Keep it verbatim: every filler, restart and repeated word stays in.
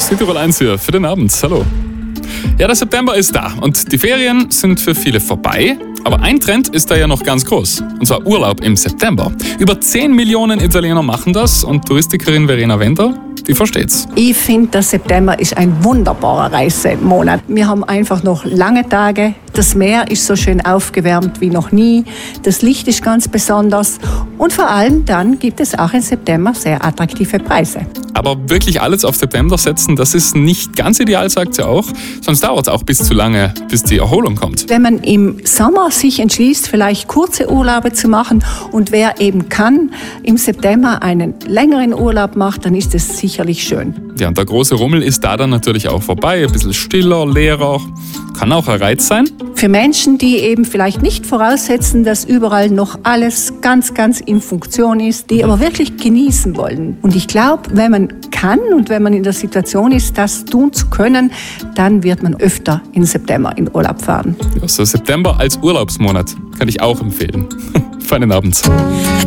Südtirol eins hier für den Abend. Hallo. Ja, der September ist da und die Ferien sind für viele vorbei. Aber ein Trend ist da ja noch ganz groß, und zwar Urlaub im September. Über zehn Millionen Italiener machen das und Touristikerin Verena Wender, die versteht's. Ich finde, der September ist ein wunderbarer Reisemonat. Wir haben einfach noch lange Tage. Das Meer ist so schön aufgewärmt wie noch nie. Das Licht ist ganz besonders. Und vor allem dann gibt es auch im September sehr attraktive Preise. Aber wirklich alles auf September setzen, das ist nicht ganz ideal, sagt sie auch. Sonst dauert es auch bis zu lange, bis die Erholung kommt. Wenn man im Sommer sich entschließt, vielleicht kurze Urlaube zu machen und wer eben kann, im September einen längeren Urlaub macht, dann ist es sicherlich schön. Ja, und der große Rummel ist da dann natürlich auch vorbei. Ein bisschen stiller, leerer, kann auch ein Reiz sein. Für Menschen, die eben vielleicht nicht voraussetzen, dass überall noch alles ganz, ganz in Funktion ist, die aber wirklich genießen wollen. Und ich glaube, wenn man kann und wenn man in der Situation ist, das tun zu können, dann wird man öfter im September in Urlaub fahren. Ja, so September als Urlaubsmonat kann ich auch empfehlen. Feinen Abend.